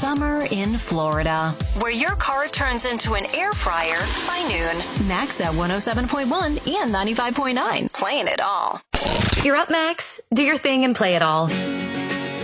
summer in Florida, where your car turns into an air fryer by noon. Max at 107.1 and 95.9, playing it all. You're up, Max. Do your thing and play it all.